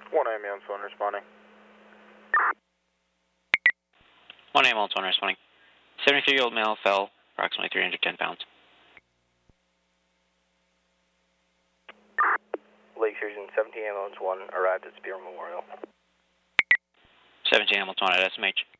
1 ambulance 1 responding. 1 ambulance 1 responding. 73-year-old male fell, approximately 310 pounds. Lake Sturgeon, 17 ambulance 1 arrived at Spear Memorial. 17 ambulance 1 at SMH.